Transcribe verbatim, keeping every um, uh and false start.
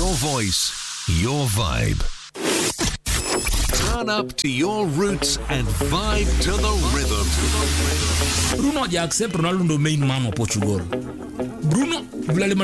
Your voice, your vibe. Turn up to your roots and vibe to the rhythm. Bruno haja accept Ronaldo ndo main man wa Portugal. Bruno vile